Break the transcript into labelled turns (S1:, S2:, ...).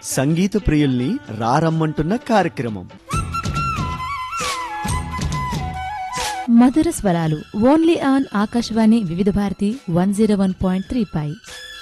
S1: సంగీత ప్రియుల్ని రారమ్మంటున్న కార్యక్రమం.
S2: మధుర స్వరాలు only on Akashvani వివిధ భారతి 101.3 పై.